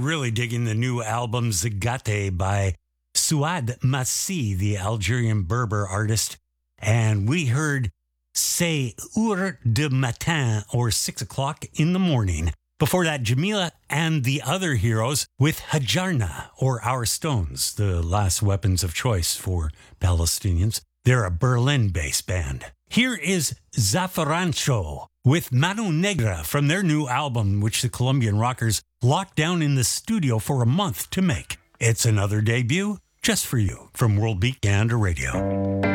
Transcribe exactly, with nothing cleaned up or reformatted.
really digging the new album Zagate by Souad Massi, the Algerian Berber artist. And we heard C'est Heure de Matin, or six o'clock in the morning. Before that, Jamila and the Other Heroes with Hajarna, or Our Stones, the last weapons of choice for Palestinians. They're a Berlin-based band. Here is Zafarancho with Mano Negra from their new album, which the Colombian rockers locked down in the studio for a month to make. It's another debut just for you from World Beat Gander Radio.